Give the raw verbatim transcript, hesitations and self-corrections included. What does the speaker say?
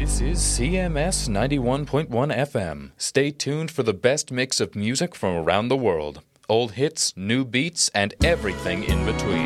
This is C M S ninety-one point one F M. Stay tuned for the best mix of music from around the world. Old hits, new beats, and everything in between.